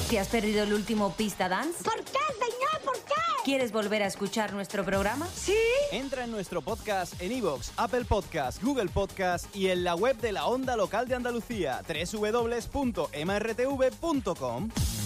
¿Te has perdido el último Pista Dance? ¿Por qué, señor? ¿Por qué? ¿Quieres volver a escuchar nuestro programa? ¿Sí? Entra en nuestro podcast en iVoox, Apple Podcast, Google Podcast y en la web de la Onda Local de Andalucía, www.mrtv.com.